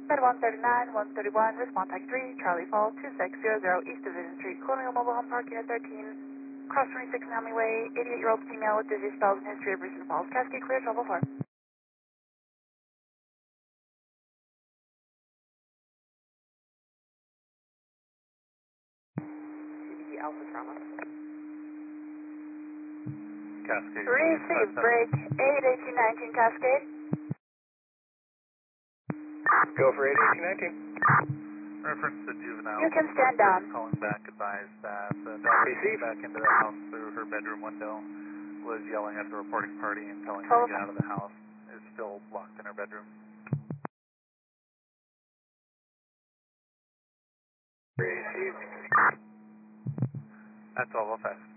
Med 139, 131, response type 3, Charlie Falls, 2600 East Division Street, Colonial Mobile Home Park, Unit 13, cross 26 Nami Way, 88-year-old female with dizzy spells and history of recent falls. Cascade clear, travel 4. CB Alpha Trauma. Cascade. Receive break, 81819 Cascade. Go for 81819. Reference to juvenile. You can stand down. Calling back, advised that the daughter came back into the house through her bedroom window, was yelling at the reporting party and telling her to get out of the house, is still locked in her bedroom. Received. That's all effects.